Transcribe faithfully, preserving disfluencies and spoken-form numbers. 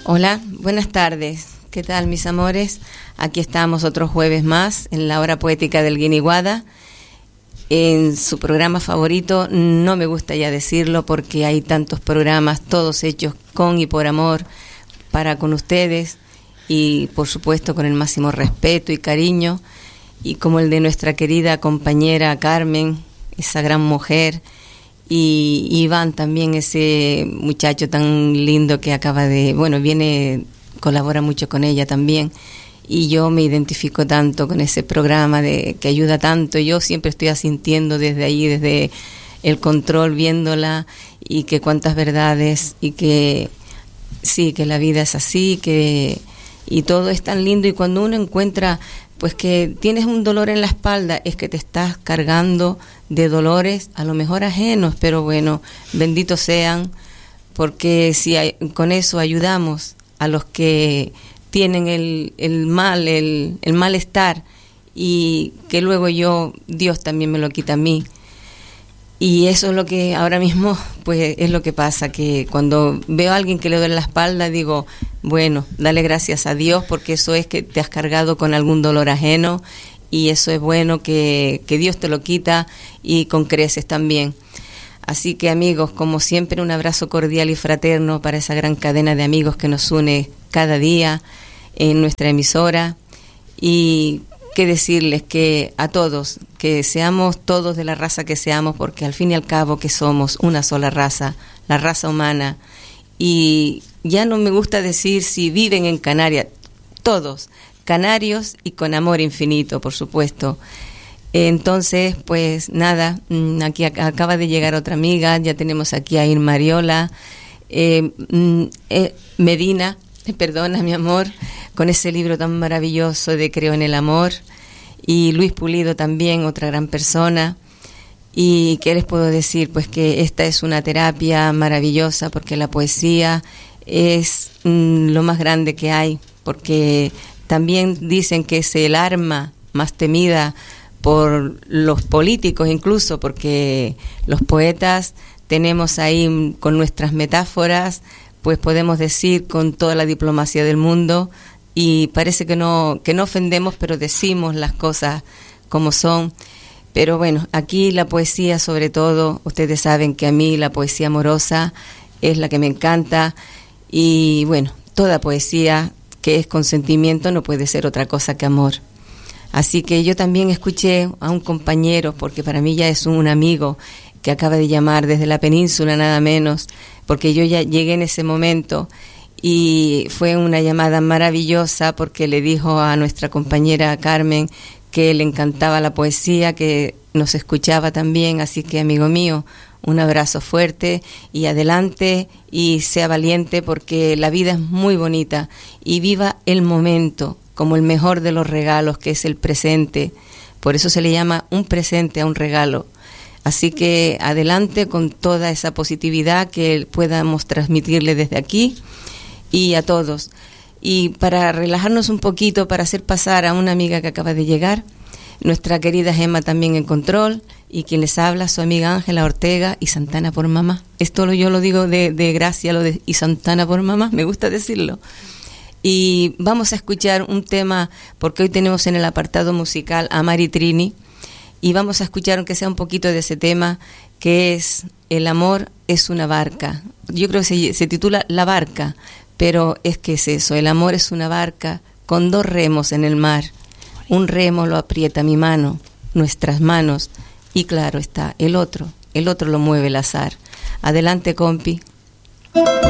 Hola, buenas tardes. ¿Qué tal, mis amores? Aquí estamos otro jueves más en la hora poética del Guiniguada. En su programa favorito, no me gusta ya decirlo porque hay tantos programas, todos hechos con y por amor, para con ustedes y por supuesto con el máximo respeto y cariño, y como el de nuestra querida compañera Carmen, esa gran mujer, y Iván también, ese muchacho tan lindo que acaba de, bueno, viene, colabora mucho con ella también. Y yo me identifico tanto con ese programa de que ayuda tanto. Yo siempre estoy asintiendo desde ahí, desde el control, viéndola, y que cuántas verdades, y que sí, que la vida es así, que y todo es tan lindo. Y cuando uno encuentra, pues que tienes un dolor en la espalda, es que te estás cargando de dolores, a lo mejor ajenos, pero bueno, benditos sean, porque si hay, con eso ayudamos a los que tienen el, el mal, el, el malestar, y que luego yo, Dios también me lo quita a mí. Y eso es lo que ahora mismo, pues es lo que pasa, que cuando veo a alguien que le duele la espalda, digo, bueno, dale gracias a Dios, porque eso es que te has cargado con algún dolor ajeno, y eso es bueno que, que Dios te lo quita, y con creces también. Así que, amigos, como siempre, un abrazo cordial y fraterno para esa gran cadena de amigos que nos une cada día en nuestra emisora. Y qué decirles, que a todos, que seamos todos de la raza que seamos, porque al fin y al cabo que somos una sola raza, la raza humana. Y ya no me gusta decir si viven en Canarias, todos, canarios y con amor infinito, por supuesto. Entonces, pues nada, aquí acaba de llegar otra amiga, ya tenemos aquí a Irma Ariola, eh, eh, Medina, perdona mi amor, con ese libro tan maravilloso de Creo en el Amor, y Luis Pulido también, otra gran persona. Y qué les puedo decir, pues que esta es una terapia maravillosa, porque la poesía es mm, lo más grande que hay, porque también dicen que es el arma más temida por los políticos, incluso porque los poetas tenemos ahí con nuestras metáforas, pues podemos decir con toda la diplomacia del mundo, y parece que no que no ofendemos, pero decimos las cosas como son. Pero bueno, aquí la poesía, sobre todo, ustedes saben que a mí la poesía amorosa es la que me encanta, y bueno, toda poesía que es con sentimiento no puede ser otra cosa que amor. Así que yo también escuché a un compañero, porque para mí ya es un amigo, que acaba de llamar desde la península, nada menos, porque yo ya llegué en ese momento, y fue una llamada maravillosa, porque le dijo a nuestra compañera Carmen que le encantaba la poesía, que nos escuchaba también. Así que, amigo mío, un abrazo fuerte y adelante, y sea valiente, porque la vida es muy bonita, y viva el momento como el mejor de los regalos, que es el presente. Por eso se le llama un presente a un regalo. Así que adelante con toda esa positividad que podamos transmitirle desde aquí y a todos. Y para relajarnos un poquito, para hacer pasar a una amiga que acaba de llegar, nuestra querida Gemma también en control, y quien les habla, su amiga Ángela Ortega, y Santana por mamá. Esto lo, yo lo digo de, de gracia, lo de y Santana por mamá, me gusta decirlo. Y vamos a escuchar un tema, porque hoy tenemos en el apartado musical a Mari Trini, y vamos a escuchar, aunque sea un poquito de ese tema, que es El amor es una barca. Yo creo que se, se titula La barca, pero es que es eso, el amor es una barca con dos remos en el mar. Un remo lo aprieta mi mano, nuestras manos, y claro está, el otro, el otro lo mueve el azar. Adelante, compi.